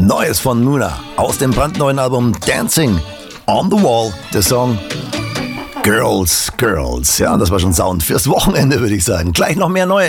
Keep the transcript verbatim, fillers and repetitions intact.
Neues von Muna aus dem brandneuen Album Dancing on the Wall, der Song Girls, Girls. Ja, das war schon Sound fürs Wochenende, würde ich sagen. Gleich noch mehr Neues.